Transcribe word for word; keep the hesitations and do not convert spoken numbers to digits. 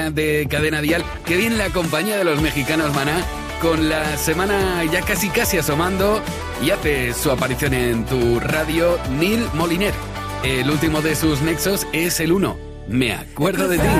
de Cadena Dial. Qué bien la compañía de los mexicanos Maná, con la semana ya casi casi asomando, y hace su aparición en tu radio Neil Moliner. El último de sus nexos es el uno. Me acuerdo de ti.